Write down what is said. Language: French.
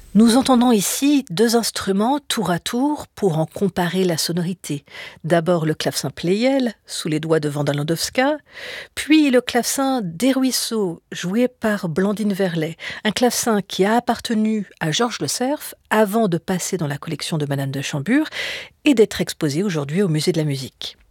Nous entendons ici deux instruments tour à tour pour en comparer la sonorité. D'abord le clavecin Pleyel, sous les doigts de Wanda Landowska, puis le clavecin Des Ruisseaux, joué par Blandine Verlet, un clavecin qui a appartenu à Georges Le Cerf avant de passer dans la collection de Madame de Chambure et d'être exposé aujourd'hui au Musée de la musique.